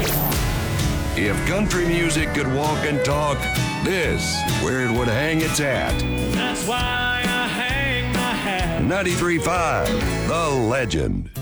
If country music could walk and talk, this is where it would hang its hat. That's why I hang my hat. 93.5, The Legend.